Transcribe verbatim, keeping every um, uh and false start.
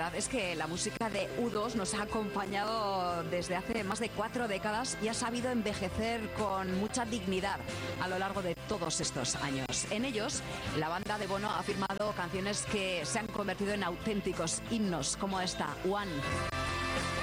verdad es que la música de U dos nos ha acompañado desde hace más de cuatro décadas y ha sabido envejecer con mucha dignidad a lo largo de todos estos años. En ellos, la banda de Bono ha firmado canciones que se han convertido en auténticos himnos, como esta, One.